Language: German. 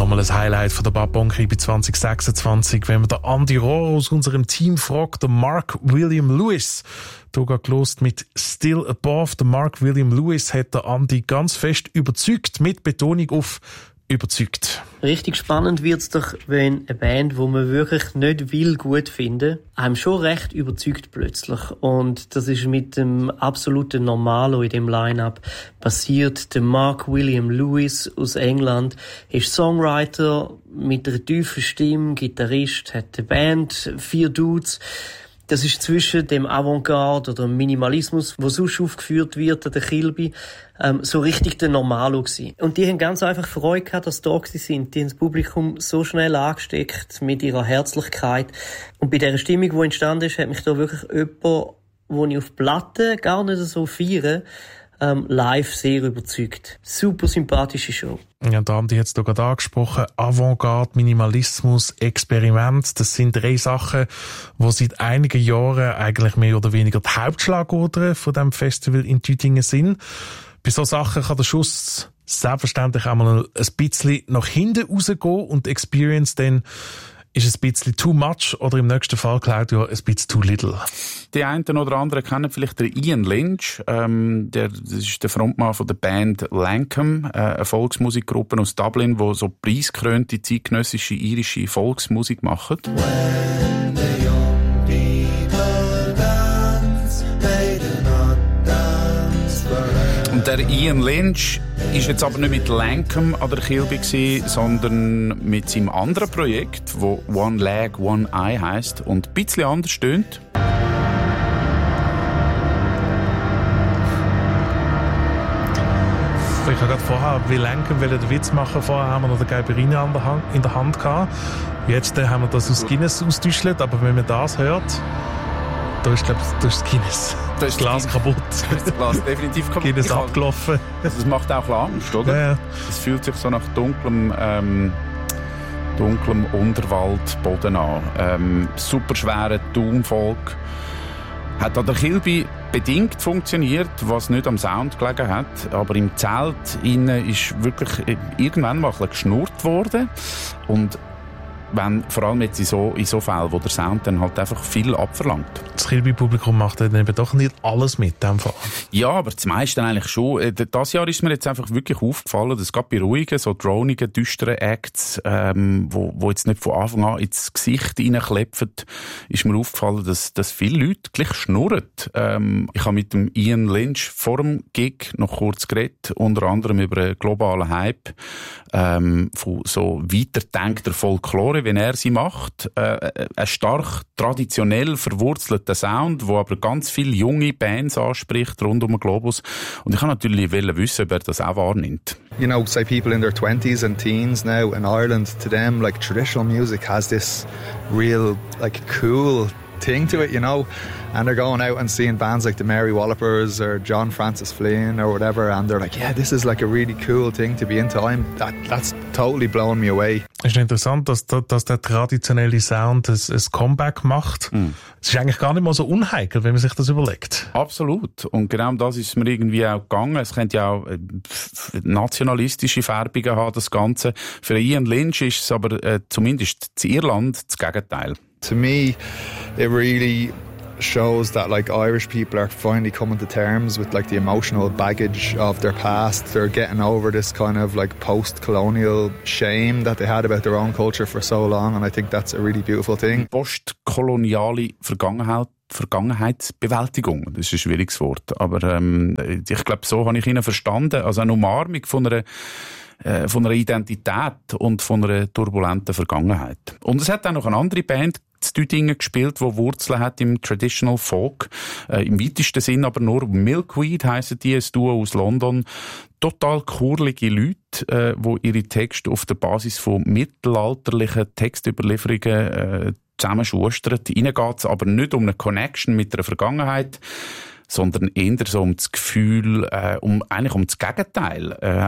mal ein Highlight von der Bad Bonk-Riebe 2026, wenn man den Andy Rohr aus unserem Team fragt, der Mark William Lewis. Du hast gelost mit Still Above. Der Mark William Lewis hat der Andy ganz fest überzeugt, mit Betonung auf überzeugt. Richtig spannend wird's doch, wenn eine Band, wo man wirklich nicht will gut finden, einem schon recht überzeugt plötzlich. Und das ist mit dem absoluten Normalo in dem Line-Up passiert. Der Mark William Lewis aus England ist Songwriter mit einer tiefen Stimme, Gitarrist, hat eine Band, 4 Dudes. Das ist zwischen dem Avantgarde oder dem Minimalismus, wo sonst aufgeführt wird an der Kilby, so richtig der Normalo gewesen. Und die haben ganz einfach Freude gehabt, dass sie da sind. Die haben das Publikum so schnell angesteckt mit ihrer Herzlichkeit. Und bei dieser Stimmung, die entstanden ist, hat mich da wirklich jemand, den ich auf Platte gar nicht so feiere, live sehr überzeugt. Super sympathische Show. Ja, der Andi hat es da gerade angesprochen. Avantgarde, Minimalismus, Experiment. Das sind 3 Sachen, die seit einigen Jahren eigentlich mehr oder weniger die Hauptschlagorte von diesem Festival in Tüdingen sind. Bei so Sachen kann der Schuss selbstverständlich einmal ein bisschen nach hinten rausgehen und die Experience dann ist ein bisschen too much oder im nächsten Fall, Claudio, ein bisschen too little. Die einen oder anderen kennen vielleicht den Ian Lynch. Das ist der Frontmann von der Band Lankum, eine Volksmusikgruppe aus Dublin, die so preisgekrönte zeitgenössische irische Volksmusik macht. When the young people dance, they do not dance forever. Und der Ian Lynch ist jetzt aber nicht mit Lankum an der Kilby gewesen, sondern mit seinem anderen Projekt, das One Leg, One Eye heisst und ein bisschen anders tönt. Ich habe gerade vorher, wie Lankum den Witz machen, vorher haben wir noch den Geiberine in der Hand gehabt. Jetzt haben wir das aus Guinness ausgetäuscht, aber wenn man das hört, da ist, glaube ich, das Guinness. Das Glas kaputt. Das Glas definitiv kaputt. Guinness abgelaufen. Das macht auch Angst, oder? Ja. Es fühlt sich so nach dunklem Unterwaldboden an. Super schwerer Doomfolk. Hat an der Kilby bedingt funktioniert, was nicht am Sound gelegen hat. Aber im Zelt innen ist wirklich irgendwann mal ein bisschen geschnurrt worden. Und vor allem jetzt in so Fällen, wo der Sound dann halt einfach viel abverlangt. Das Kilby-Publikum macht dann eben doch nicht alles mit, in dem Fall. Ja, aber das meiste eigentlich schon. Das Jahr ist mir jetzt einfach wirklich aufgefallen, dass gerade bei ruhigen, so dronigen, düsteren Acts, wo jetzt nicht von Anfang an ins Gesicht reinklepfen, ist mir aufgefallen, dass viele Leute gleich schnurren. Ich habe mit dem Ian Lynch vor dem Gig noch kurz geredet, unter anderem über einen globalen Hype, von so weiterdenkter Folklore, wenn er sie macht. Ein stark traditionell verwurzelter Sound, wo aber ganz viele junge Bands anspricht rund um den Globus. Und ich kann natürlich wissen, ob er das auch wahrnimmt. You know, say people in their 20s and teens now in Ireland, to them, like, traditional music has this real, like, cool thing to it, you know, and they're going out and seeing bands like the Mary Wallopers or John Francis Flynn or whatever, and they're like, yeah, this is like a really cool thing to be into. That's totally blowing me away. Es ist interessant, dass der traditionelle Sound ein Comeback macht. Es ist eigentlich gar nicht mal so unheikel, wenn man sich das überlegt. Absolut. Und genau das ist mir irgendwie auch gegangen. Es könnte ja auch nationalistische Färbungen haben, das Ganze. Für Ian Lynch ist es aber zumindest in Irland das Gegenteil. To me, it really shows that, like, Irish people are finally coming to terms with, like, the emotional baggage of their past. They're getting over this kind of, like, post-colonial shame that they had about their own culture for so long, and I think that's a really beautiful thing. Postkoloniale Vergangenheitsbewältigung, das ist ein schwieriges Wort, aber ich glaube, so habe ich ihn verstanden. Also eine Umarmung von einer Identität und von einer turbulenten Vergangenheit. Und es hat auch noch eine andere Band zu Tüdingen gespielt, die Wurzeln hat im Traditional Folk. Im weitesten Sinn aber nur Milkweed heissen die, ein Duo aus London. Total kurlige Leute, die ihre Texte auf der Basis von mittelalterlichen Textüberlieferungen zusammenschustern. Ihnen geht es aber nicht um eine Connection mit der Vergangenheit, sondern eher so um das Gefühl, eigentlich um das Gegenteil.